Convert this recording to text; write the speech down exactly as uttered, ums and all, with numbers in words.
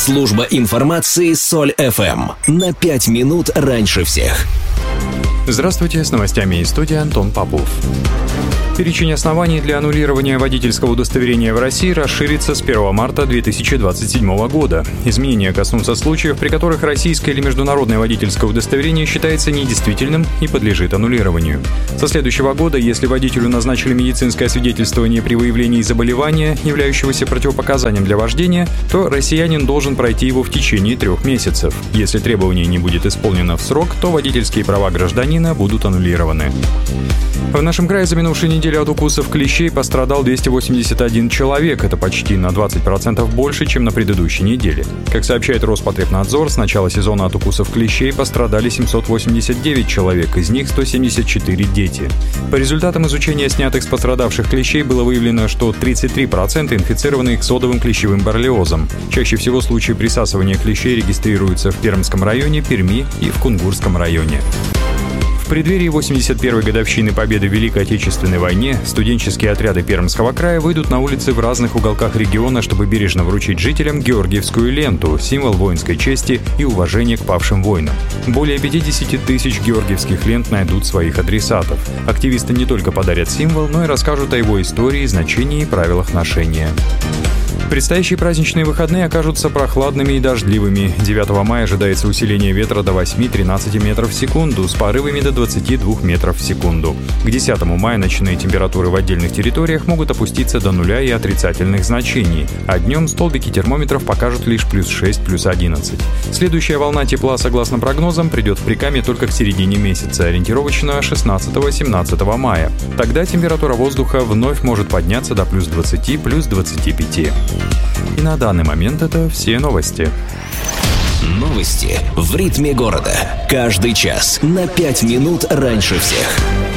Служба информации Соль эф эм. На пять минут раньше всех. Здравствуйте, с новостями из студии Антон Попов. Перечень оснований для аннулирования водительского удостоверения в России расширится с первого марта две тысячи двадцать седьмого года. Изменения коснутся случаев, при которых российское или международное водительское удостоверение считается недействительным и подлежит аннулированию. Со следующего года, если водителю назначили медицинское освидетельствование при выявлении заболевания, являющегося противопоказанием для вождения, то россиянин должен пройти его в течение трех месяцев. Если требование не будет исполнено в срок, то водительские права гражданина будут аннулированы. В нашем крае за минувшую неделю от укусов клещей пострадал двести восемьдесят один человек. Это почти на двадцать процентов больше, чем на предыдущей неделе. Как сообщает Роспотребнадзор, с начала сезона от укусов клещей пострадали семьсот восемьдесят девять человек, из них сто семьдесят четыре дети. По результатам изучения снятых с пострадавших клещей было выявлено, что тридцать три процента инфицированы иксодовым клещевым боррелиозом. Чаще всего случаи присасывания клещей регистрируются в Пермском районе, Перми и в Кунгурском районе. В преддверии восемьдесят первой годовщины победы в Великой Отечественной войне студенческие отряды Пермского края выйдут на улицы в разных уголках региона, чтобы бережно вручить жителям Георгиевскую ленту, символ воинской чести и уважения к павшим воинам. Более пятьдесят тысяч георгиевских лент найдут своих адресатов. Активисты не только подарят символ, но и расскажут о его истории, значении и правилах ношения. Предстоящие праздничные выходные окажутся прохладными и дождливыми. девятого мая ожидается усиление ветра до восемь-тринадцать метров в секунду с порывами до двадцати двух метров в секунду. К десятому мая ночные температуры в отдельных территориях могут опуститься до нуля и отрицательных значений, а днем столбики термометров покажут лишь плюс шесть, плюс одиннадцать. Следующая волна тепла, согласно прогнозам, придет в Прикамье только к середине месяца, ориентировочно шестнадцатого-семнадцатого мая. Тогда температура воздуха вновь может подняться до плюс двадцати, плюс двадцати пяти. И на данный момент это все новости. Новости в ритме города. Каждый час на пять минут раньше всех.